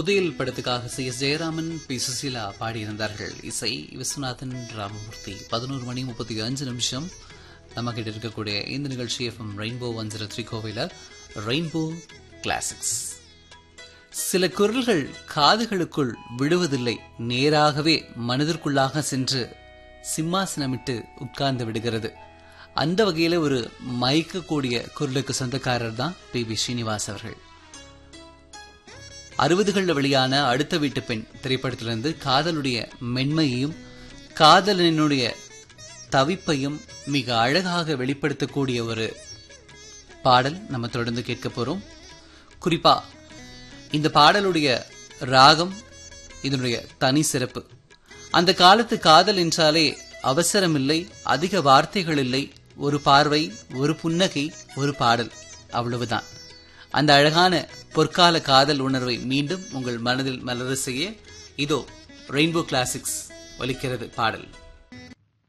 புதையல் படத்துக்காக சி.எஸ். ஜெயராமன், பி. சுசீலா பாடியிருந்தார்கள். இசை விஸ்வநாதன் ராமமூர்த்தி. 11 மணி 35 நிமிஷம் நம்ம கிட்ட இருக்கக்கூடிய இந்த நிகழ்ச்சி எஃப்எம் ரெயின்போ 103 கோவையில் ரெயின்போ கிளாசிக்ஸ். சில குரல்கள் காதுகளுக்குள் விடுவதில்லை, நேராகவே மனதிற்குள்ளாக சென்று சிம்மாசனமிட்டு உட்கார்ந்து விடுகிறது. அந்த வகையில ஒரு மயக்கக்கூடிய குரலுக்கு சொந்தக்காரர் தான் பி. ஸ்ரீனிவாஸ் அவர்கள். 60களில் வெளியான அடுத்த வீட்டு பெண் திரைப்படத்திலிருந்து காதலுடைய மென்மையையும் காதலனுடைய தவிப்பையும் மிக அழகாக வெளிப்படுத்தக்கூடிய ஒரு பாடல் நம்ம தொடர்ந்து கேட்க போறோம். குறிப்பா இந்த பாடலுடைய ராகம் இதனுடைய தனி சிறப்பு. அந்த காலத்து காதல் என்றாலே அவசரம் இல்லை, அதிக வார்த்தைகள் இல்லை, ஒரு பார்வை, ஒரு புன்னகை, ஒரு பாடல், அவ்வளவுதான். அந்த அழகான பொற்கால காதல் உணர்வை மீண்டும் உங்கள் மனதில் மலர செய்ய இதோ ரெயின்போ கிளாசிக்ஸ் ஒலிக்கிறது பாடல்.